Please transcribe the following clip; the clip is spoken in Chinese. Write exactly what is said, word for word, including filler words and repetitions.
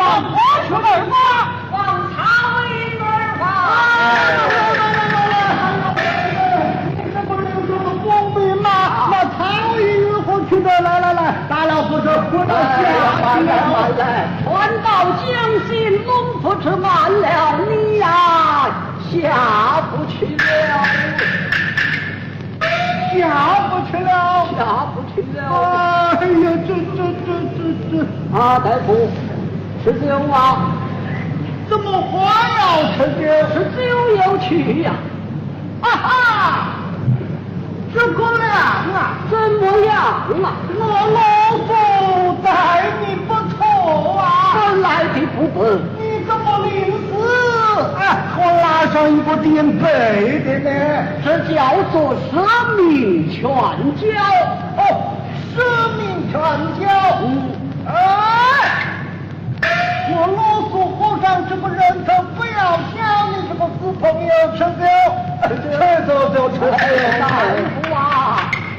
往何处而发？ 往曹营而发。 这不能这么光明吗？那曹营何去的？来来来，大老夫子回到下去了。 传到江心，龙不知慢了你呀，下不去了。 下不去了， 下不去了。 哎呀，这这这这这！ 啊，大夫，吃酒啊？ 怎么还要吃酒？ 吃酒要去呀！ 哈哈，诸葛亮啊， 怎么样啊？ 我老夫待你不错啊， 本来的不笨。 你怎么临死哎，我拉上一个垫背的呢？ 这叫做舍命劝教。 哦，舍命劝教。